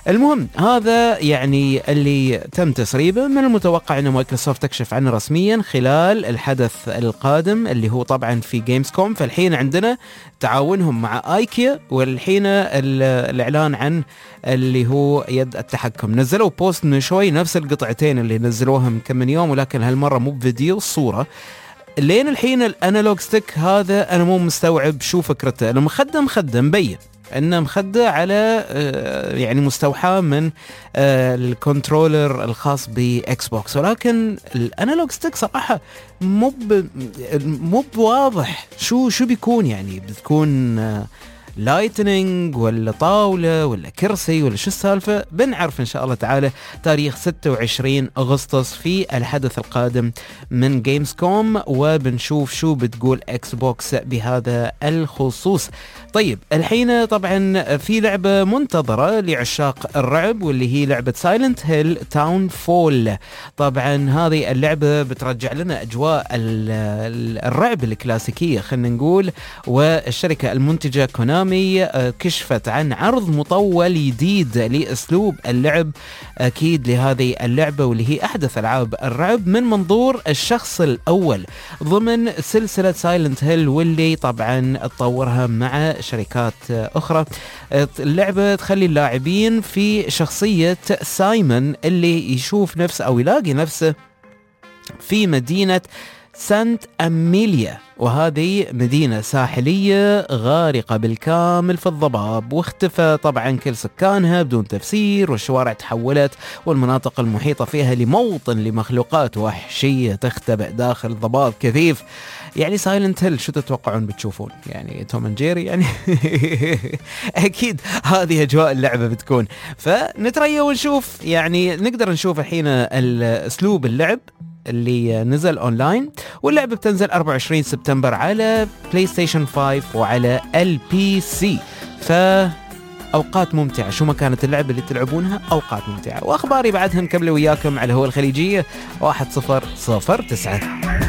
المهم هذا يعني اللي تم تسريبه. من المتوقع أن مايكروسوفت تكشف عنه رسميا خلال الحدث القادم اللي هو طبعا في جيمز كوم. فالحين عندنا تعاونهم مع آيكيا، والحين الإعلان عن اللي هو يد التحكم. نزلوا بوست من شوي نفس القطعتين اللي نزلوها من كم من يوم، ولكن هالمرة مو بفيديو، صورة. لين الحين الانالوج ستيك هذا انا مو مستوعب شو فكرته. انه مخدم مبين انه مخده على يعني مستوحى من الكنترولر الخاص باكس بوكس، ولكن الانالوج ستيك صراحه مو بواضح شو بيكون. يعني بتكون لايتنينج ولا طاولة ولا كرسي ولا شو السالفة؟ بنعرف إن شاء الله تعالى تاريخ 26 أغسطس في الحدث القادم من جيمز كوم، وبنشوف شو بتقول اكس بوكس بهذا الخصوص. طيب الحين طبعا في لعبة منتظرة لعشاق الرعب، واللي هي لعبة سايلنت هيل تاون فول. طبعا هذه اللعبة بترجع لنا أجواء الرعب الكلاسيكية خلينا نقول. والشركة المنتجة كونامي كشفت عن عرض مطول جديد لأسلوب اللعب أكيد لهذه اللعبة، واللي هي أحدث ألعاب الرعب من منظور الشخص الأول ضمن سلسلة سايلنت هيل، واللي طبعا تطورها مع شركات أخرى. اللعبة تخلي اللاعبين في شخصية سايمون اللي يشوف نفسه أو يلاقي نفسه في مدينة سانت أميليا، وهذه مدينة ساحلية غارقة بالكامل في الضباب، واختفى طبعا كل سكانها بدون تفسير، والشوارع تحولت والمناطق المحيطة فيها لموطن لمخلوقات وحشية تختبئ داخل ضباب كثيف. يعني سايلنت هيل شو تتوقعون بتشوفون؟ يعني توم اند جيري يعني أكيد هذه أجواء اللعبة بتكون. فنتريا ونشوف، يعني نقدر نشوف الحين الأسلوب اللعب اللي نزل أونلاين، واللعبة بتنزل 24 سبتمبر على بلاي ستيشن 5 وعلى البي سي. فأوقات ممتعة، شو ما كانت اللعبة اللي تلعبونها أوقات ممتعة. وأخباري بعدها نكمل وياكم على هو الخليجية 1009.